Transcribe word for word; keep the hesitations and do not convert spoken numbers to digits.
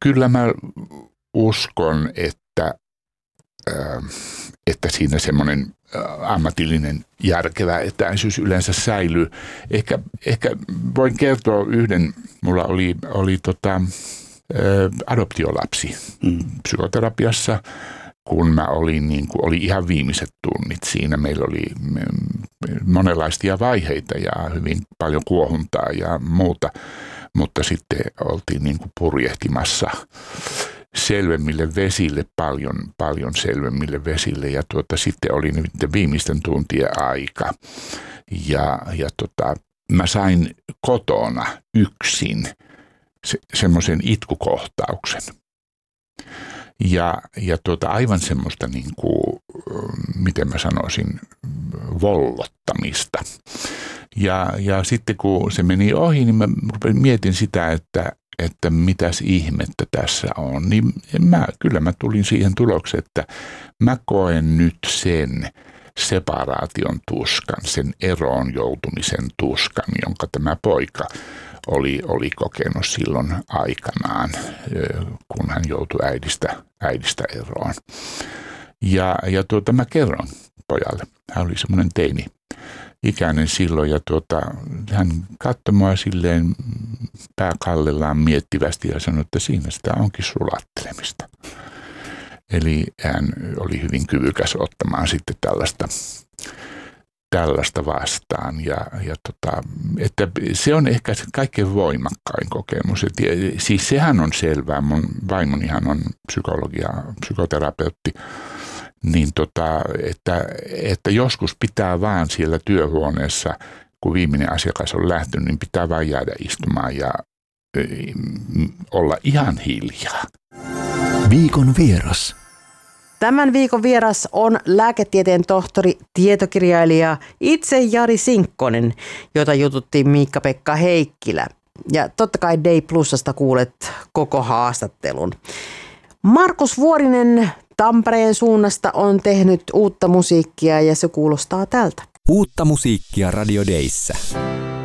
kyllä mä uskon, että, äh, että siinä semmoinen ammatillinen järkevä etäisyys yleensä säilyy. Ehkä, ehkä voin kertoa yhden, mulla oli, oli tota, ä, adoptiolapsi mm. psykoterapiassa, kun mä olin, niin kuin, oli ihan viimeiset tunnit siinä. Meillä oli monenlaisia vaiheita ja hyvin paljon kuohuntaa ja muuta, mutta sitten oltiin niin kuin purjehtimassa selvemmille vesille, paljon, paljon selvemmille vesille. Ja tuota, sitten oli nyt viimeisten tuntien aika. Ja, ja tota, mä sain kotona yksin se, semmoisen itkukohtauksen. Ja, ja tuota, aivan semmoista, niin kuin, miten mä sanoisin, vollottamista. Ja, ja sitten kun se meni ohi, niin mä mietin sitä, että että mitäs ihmettä tässä on, niin mä, kyllä mä tulin siihen tulokseen, että mä koen nyt sen separaation tuskan, sen eroon joutumisen tuskan, jonka tämä poika oli, oli kokenut silloin aikanaan, kun hän joutui äidistä, äidistä eroon. Ja, ja tuota, mä kerron pojalle, hän oli semmoinen teini ikäinen silloin ja tuota, hän katsoi mua silleen pääkallellaan miettivästi ja sanoi, että siinä sitä onkin sulattelemista. Eli hän oli hyvin kyvykäs ottamaan sitten tällaista, tällaista vastaan. Ja, ja tota, että se on ehkä se kaikkein voimakkain kokemus. Et, siis sehän on selvää, mun vaimonihan on psykologia, psykoterapeutti. Niin tota, että, että joskus pitää vaan siellä työhuoneessa, kun viimeinen asiakas on lähtenyt, niin pitää vaan jäädä istumaan ja ö, olla ihan hiljaa. Viikon vieras. Tämän viikon vieras on lääketieteen tohtori, tietokirjailija itse Jari Sinkkonen, jota jututtiin Miikka-Pekka Heikkilä. Ja totta kai Day Plusasta kuulet koko haastattelun. Markus Vuorinen Tampereen suunnasta on tehnyt uutta musiikkia ja se kuulostaa tältä. Uutta musiikkia Radio Dayssä.